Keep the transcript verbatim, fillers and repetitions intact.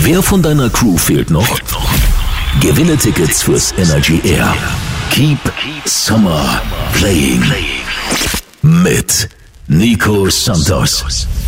Wer von deiner Crew fehlt noch? Gewinne Tickets fürs Energy Air. Keep Summer Playing. Mit Nico Santos.